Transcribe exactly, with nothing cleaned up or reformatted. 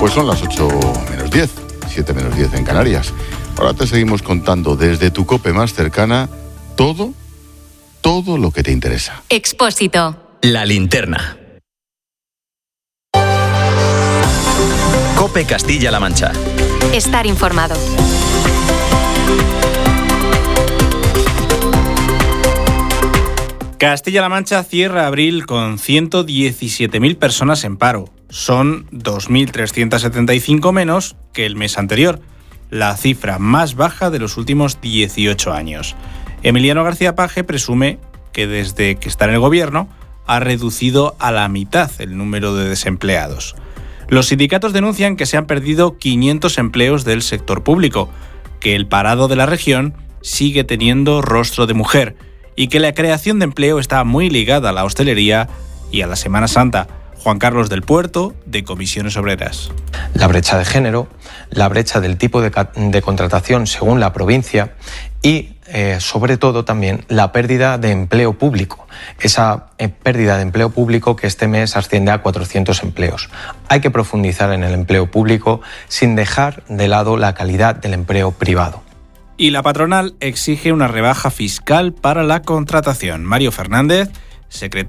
Pues son las ocho menos diez, siete menos diez en Canarias. Ahora te seguimos contando desde tu COPE más cercana todo, todo lo que te interesa. Expósito. La linterna. COPE Castilla-La Mancha. Estar informado. Castilla-La Mancha cierra abril con ciento diecisiete mil personas en paro. Son dos mil trescientos setenta y cinco menos que el mes anterior, la cifra más baja de los últimos dieciocho años. Emiliano García Paje presume que desde que está en el gobierno ha reducido a la mitad el número de desempleados. Los sindicatos denuncian que se han perdido quinientos empleos del sector público, que el parado de la región sigue teniendo rostro de mujer y que la creación de empleo está muy ligada a la hostelería y a la Semana Santa. Juan Carlos del Puerto, de Comisiones Obreras. La brecha de género, la brecha del tipo de, de contratación según la provincia y, eh, sobre todo, también la pérdida de empleo público. Esa eh, pérdida de empleo público que este mes asciende a cuatrocientos empleos. Hay que profundizar en el empleo público sin dejar de lado la calidad del empleo privado. Y la patronal exige una rebaja fiscal para la contratación. Mario Fernández, secretario